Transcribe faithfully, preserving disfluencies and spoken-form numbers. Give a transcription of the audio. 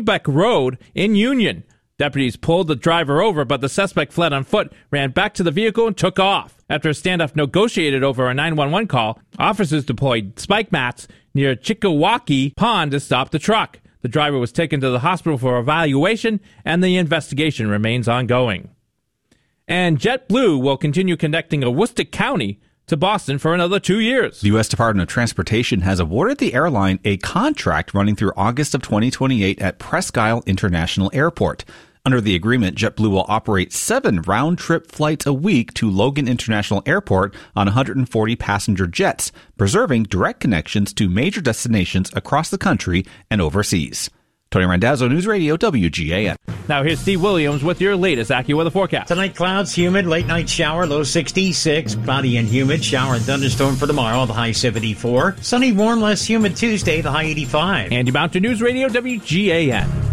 Bigbeck Road in Union. Deputies pulled the driver over, but the suspect fled on foot, ran back to the vehicle, and took off. After a standoff negotiated over a nine one one call, officers deployed spike mats near Chickawaukee Pond to stop the truck. The driver was taken to the hospital for evaluation, and the investigation remains ongoing. And JetBlue will continue connecting Aroostook County to Boston for another two years. The U S Department of Transportation has awarded the airline a contract running through August of twenty twenty-eight at Presque Isle International Airport. Under the agreement, JetBlue will operate seven round-trip flights a week to Logan International Airport on one hundred forty passenger jets, preserving direct connections to major destinations across the country and overseas. Tony Randazzo, News Radio, W G A N. Now here's Steve Williams with your latest AccuWeather forecast. Tonight, clouds, humid, late night shower, low sixty-six, cloudy and humid, shower and thunderstorm for tomorrow, the high seventy-four. Sunny, warm, less humid Tuesday, the high eighty-five. Andy Mountain, News Radio, W G A N.